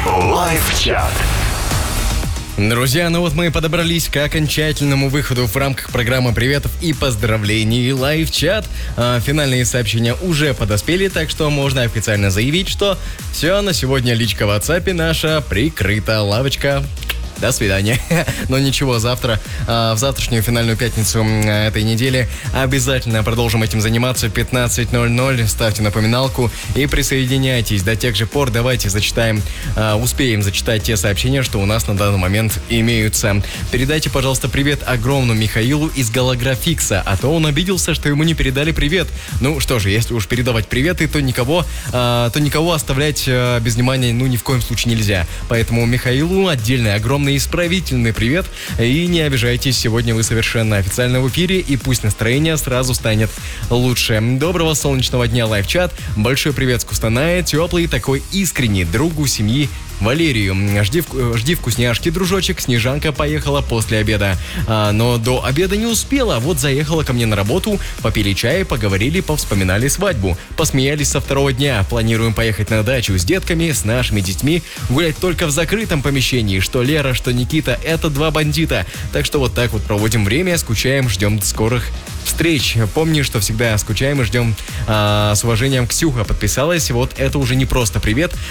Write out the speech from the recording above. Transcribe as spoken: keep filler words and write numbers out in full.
Лайв-чат. Друзья, ну вот мы подобрались к окончательному выходу в рамках программы приветов и поздравлений лайв-чат. А, финальные сообщения уже подоспели, так что можно официально заявить, что все, на сегодня личка в WhatsApp наша прикрыта. Лавочка. До свидания. Но ничего, завтра, в завтрашнюю финальную пятницу этой недели обязательно продолжим этим заниматься в пятнадцать ноль ноль. Ставьте напоминалку и присоединяйтесь. До тех же пор давайте зачитаем, успеем зачитать те сообщения, что у нас на данный момент имеются. Передайте, пожалуйста, привет огромному Михаилу из Голографикса, а то он обиделся, что ему не передали привет. Ну что же, если уж передавать приветы, то никого, то никого оставлять без внимания, ну, ни в коем случае нельзя. Поэтому Михаилу отдельный огромный исправительный привет. И не обижайтесь, сегодня вы совершенно официально в эфире, и пусть настроение сразу станет лучше. Доброго солнечного дня, лайв-чат. Большой привет с Кустаная, теплый, такой искренний, другу семьи Валерию. Жди, жди вкусняшки, дружочек. Снежанка поехала после обеда. А, но до обеда не успела. Вот заехала ко мне на работу, попили чай, поговорили, повспоминали свадьбу. Посмеялись со второго дня. Планируем поехать на дачу с детками, с нашими детьми. Гулять только в закрытом помещении. Что Лера, что Никита, это два бандита. Так что вот так вот проводим время, скучаем, ждем скорых встреч. Помни, что всегда скучаем и ждем. А, с уважением, Ксюха подписалась. Вот это уже не просто привет,